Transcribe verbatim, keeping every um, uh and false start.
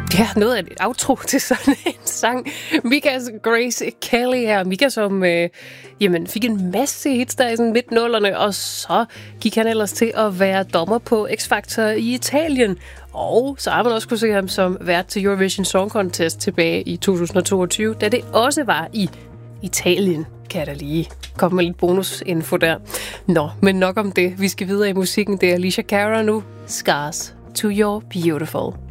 Ja, noget af et outro til sådan en sang. Mika Grace Kelly her. Mika, som øh, jamen, fik en masse hits der i sådan midt-nullerne, og så gik han ellers til at være dommer på X-Factor i Italien. Og så har man også kunne se ham som vært til Eurovision Song Contest tilbage i to tusind og toogtyve, da det også var i Italien. Kan jeg da lige komme med lidt bonusinfo der. Nå, men nok om det. Vi skal videre i musikken. Det er Alicia Cara nu. Scars to Your Beautiful.